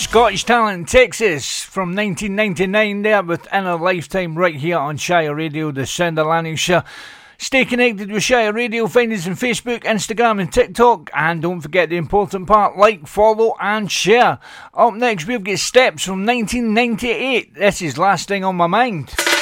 Scottish talent Texas from 1999 there with Inner Lifetime right here on Shire Radio, the sound of Lanarkshire. Stay connected with Shire Radio, find us on Facebook, Instagram and TikTok, and don't forget the important part, like, follow and share. Up next we've got Steps from 1998. This is Last Thing on My Mind.